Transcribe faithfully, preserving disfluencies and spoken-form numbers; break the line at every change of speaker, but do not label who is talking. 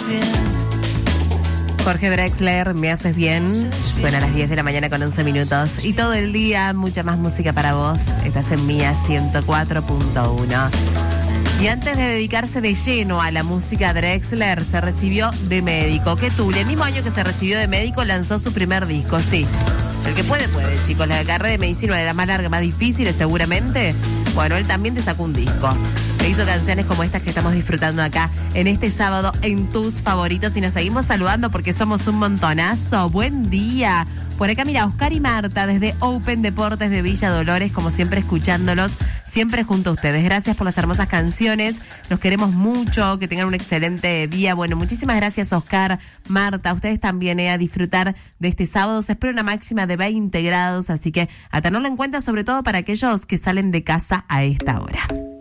Jorge Drexler, Me Haces Bien. Suena a las diez de la mañana con once minutos. Y todo el día, mucha más música para vos. Estás en Mía ciento cuatro punto uno. Y antes de dedicarse de lleno a la música, Drexler se recibió de médico. ¿Qué tú? El mismo año que se recibió de médico lanzó su primer disco, sí. El que puede, puede, chicos. La carrera de medicina era más larga, más difícil, seguramente. Bueno, él también te sacó un disco. E hizo canciones como estas que estamos disfrutando acá en este sábado en tus favoritos. Y nos seguimos saludando porque somos un montonazo. Buen día. Por acá, mira, Oscar y Marta desde Open Deportes de Villa Dolores, como siempre escuchándolos, siempre junto a ustedes. Gracias por las hermosas canciones. Los queremos mucho. Que tengan un excelente día. Bueno, muchísimas gracias, Oscar, Marta. Ustedes también, eh, a disfrutar de este sábado. Se espera una máxima de veinte grados, así que a tenerlo en cuenta, sobre todo para aquellos que salen de casa a esta hora.